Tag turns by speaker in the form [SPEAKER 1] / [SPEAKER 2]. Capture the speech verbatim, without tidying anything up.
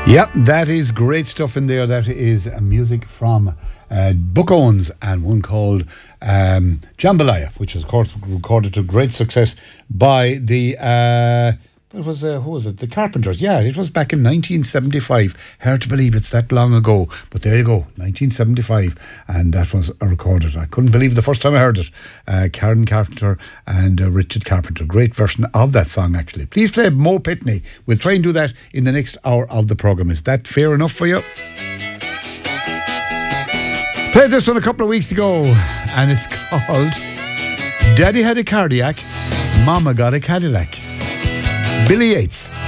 [SPEAKER 1] Yep, that is great stuff in there. That is uh, music from uh, Buck Owens and one called um, Jambalaya, which was of course recorded to great success by the uh, it was uh, who was it? The Carpenters. Yeah, it was back in nineteen seventy-five. Hard to believe it's that long ago, but there you go, nineteen seventy-five, and that was recorded. I couldn't believe it the first time I heard it. Uh, Karen Carpenter and uh, Richard Carpenter. Great version of that song, actually. Please play Mo Pitney. We'll try and do that in the next hour of the programme. Is that fair enough for you? Played this one a couple of weeks ago, and it's called Daddy Had a Cardiac, Mama Got a Cadillac. Billy Yates.